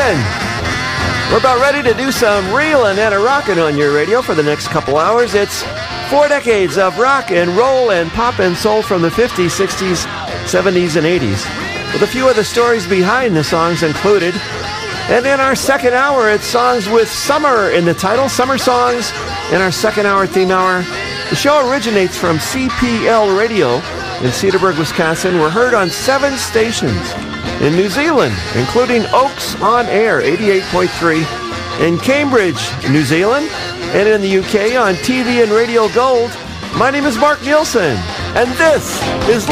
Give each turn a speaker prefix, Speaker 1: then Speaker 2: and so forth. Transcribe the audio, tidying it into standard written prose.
Speaker 1: again. We're about ready to do some reelin' and a rockin' on your radio for the next couple hours. It's 4 decades of rock and roll and pop and soul from the 50s, 60s, 70s, and 80s, with a few of the stories behind the songs included. And in our second hour, it's songs with summer in the title, summer songs in our second hour theme hour. The show originates from CPL Radio in Cedarburg, Wisconsin. We're heard on 7 stations in New Zealand, including Oaks On Air, 88.3, in Cambridge, New Zealand, and in the UK on TV and Radio Gold. My name is Mark Nielsen, and this is